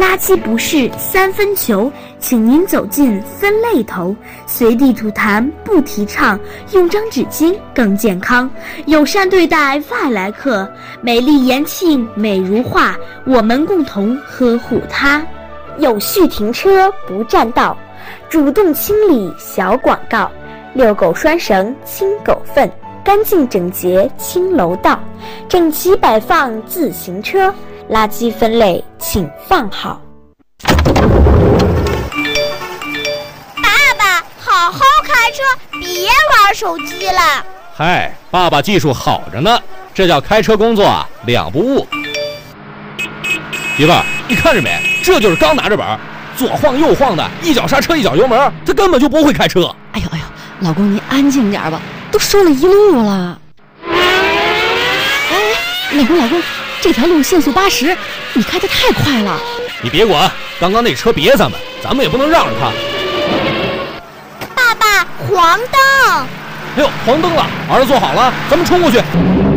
垃圾不是三分球，请您走进分类头。随地吐痰不提倡，用张纸巾更健康。友善对待外来客，美丽延庆美如画，我们共同呵护它。有序停车不占道，主动清理小广告。遛狗拴绳清狗粪，干净整洁清楼道，整齐摆放自行车，垃圾分类请放好。 爸爸，好好开车，别玩手机了。 嗨，爸爸技术好着呢，这叫开车工作啊，两不误。媳妇儿，你看着没？这就是刚拿着本，左晃右晃的，一脚刹车一脚油门，他根本就不会开车。 哎呦，老公你安静点吧，都说了一路了。哎，老公，这条路限速80，你开得太快了。 你别管，刚刚那车别咱们也不能让着他。 爸爸，黄灯！ 哎呦，黄灯了，儿子坐好了，咱们冲过去。